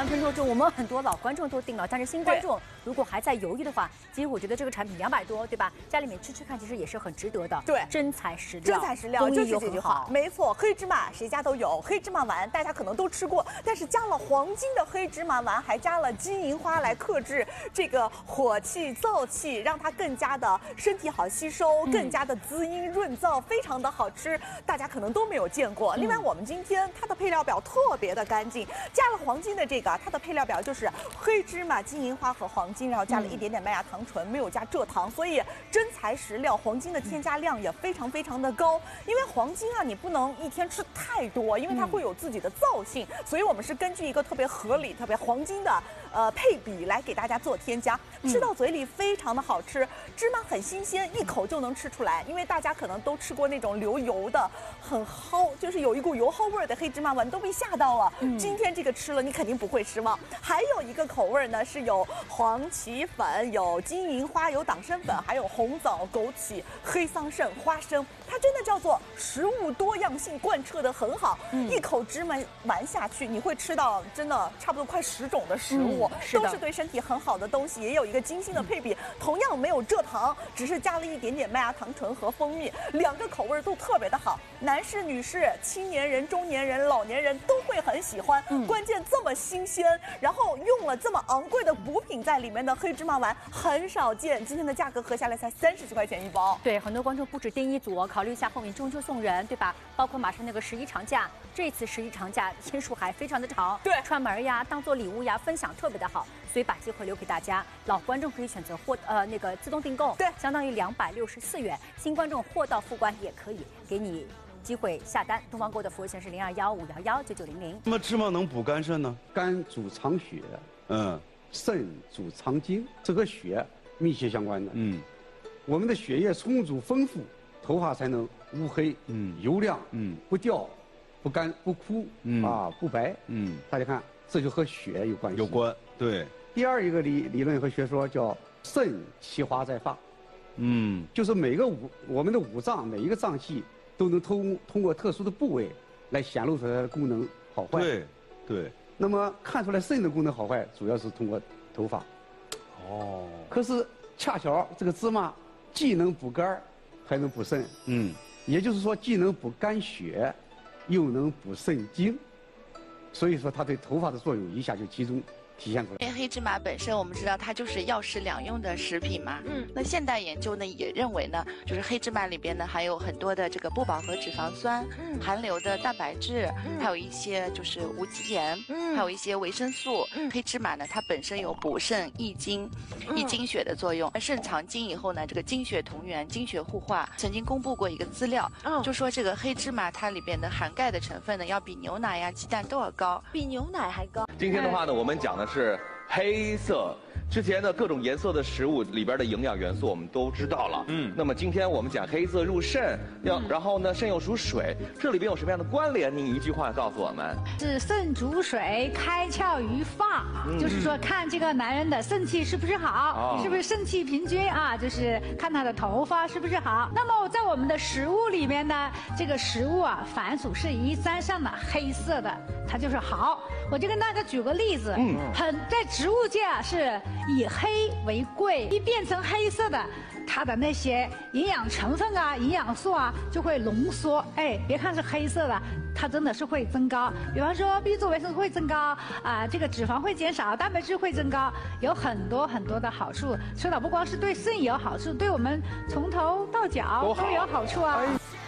分多钟，我们很多老观众都订了，但是新观众如果还在犹豫的话，其实我觉得这个产品200多，对吧？家里面吃吃看，其实也是很值得的。 对， 真材实料， 真材实料，就是这句话。没错，黑芝麻谁家都有，黑芝麻丸大家可能都吃过，但是加了黄金的黑芝麻丸，还加了金银花来克制这个火气、燥气，让它更加的身体好吸收，更加的滋阴润燥，非常的好吃，大家可能都没有见过。另外，我们今天它的配料表特别的干净，加了黄金的这个，它的配料表就是黑芝麻、金银花和黄金，然后加了一点点麦芽糖醇，没有加蔗糖，所以真材实料。黄金的添加量也非常非常的高，因为黄金啊，你不能一天吃太多，因为它会有自己的燥性，所以我们是根据一个特别合理、特别黄金的配比来给大家做添加，吃到嘴里非常的好吃，芝麻很新鲜，一口就能吃出来。因为大家可能都吃过那种流油的、很齁，就是有一股油齁味的黑芝麻丸，都被吓到了。今天这个吃了，你肯定不会失望。还有一个口味呢，是有黄芪粉、有金银花、有党参粉，还有红枣、枸杞、黑桑葚、花生，它真的叫做食物多样性贯彻得很好。一口芝麻丸下去，你会吃到真的差不多快10种的食物，都是对身体很好的东西，也有一个精心的配比。同样没有蔗糖，只是加了一点点麦芽糖醇和蜂蜜，2个口味都特别的好，男士、女士、青年人、中年人、老年人都会很喜欢。关键这么新鲜，然后用了这么昂贵的补品在里面的黑芝麻丸很少见，今天的价格合下来才30几块钱一包。 对，很多观众不止订一组，考虑一下后面中秋送人，对吧？包括马上那个11长假，这次11长假天数还非常的长， 对， 串门呀，当做礼物呀，分享特别的好，所以把机会留给大家。老观众可以选择那个自动订购， 对， 相当于264元。新观众货到付款也可以给你机会下单。东方购的服务线是0215119900。 那么芝麻能补肝肾呢？ 肝主藏血，肾主藏精，这和血密切相关的。我们的血液充足丰富，头发才能乌黑，油亮，不掉，不干不枯，不白，大家看，这就和血有关系。 有关，对。 第二一个理论和学说叫肾其华在发，就是我们的五脏每一个脏器都能通过特殊的部位来显露出它的功能好坏。 对，对。 那么看出来肾的功能好坏，主要是通过头发。可是恰巧这个芝麻既能补肝，还能补肾。也就是说既能补肝血，又能补肾精，所以说它对头发的作用一下就集中体现出来。 因为黑芝麻本身我们知道它就是药食两用的食品嘛，那现代研究呢也认为呢，就是黑芝麻里边呢含有很多的这个不饱和脂肪酸，含硫的蛋白质，还有一些就是无机盐，还有一些维生素。黑芝麻呢它本身有补肾益精、益精血的作用。肾藏精以后呢，这个精血同源、精血互化。曾经公布过一个资料，就说这个黑芝麻它里边的含钙的成分呢，要比牛奶呀、鸡蛋都要高， 比牛奶还高。 今天的话呢，我们讲的是黑色。之前的各种颜色的食物里边的营养元素我们都知道了，那么今天我们讲黑色入肾，然后呢肾又属水，这里边有什么样的关联？您一句话告诉我们。 是肾主水，开窍于发，就是说看这个男人的肾气是不是好，是不是肾气平均啊？就是看他的头发是不是好。那么在我们的食物里面呢，这个食物啊，凡属是一沾上的黑色的，它就是好。我就跟大家举个例子，在植物界啊是以黑为贵，一变成黑色的，它的那些营养成分啊、营养素啊就会浓缩。别看是黑色的，它真的是会增高。比方说 B 族维生素会增高这个脂肪会减少，蛋白质会增高，有很多很多的好处。吃了不光是对肾有好处，对我们从头到脚都有好处啊。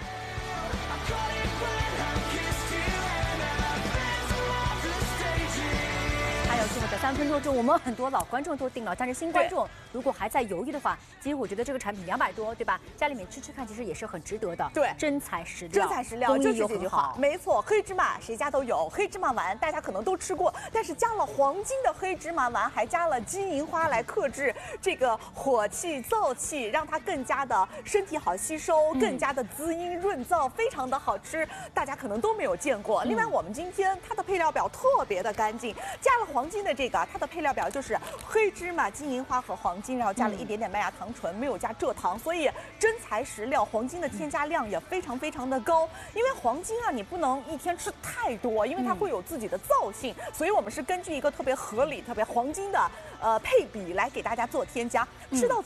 还有最后的3分多钟，我们很多老观众都订了，但是新观众如果还在犹豫的话，其实我觉得这个产品200多，对吧？家里面吃吃看，其实也是很值得的。 对， 真材实料， 真材实料，就是这句话。没错，黑芝麻谁家都有，黑芝麻丸大家可能都吃过，但是加了黄金的黑芝麻丸，还加了金银花来克制这个火气、燥气，让它更加的身体好吸收，更加的滋阴润燥，非常的好吃，大家可能都没有见过。另外，我们今天它的配料表特别的干净，加了黄金的这个。 的，它的配料表就是黑芝麻、金银花和黄金，然后加了一点点麦芽糖醇，没有加蔗糖，所以真材实料。黄金的添加量也非常非常的高，因为黄金啊，你不能一天吃太多，因为它会有自己的燥性，所以我们是根据一个特别合理、特别黄金的配比来给大家做添加，吃到。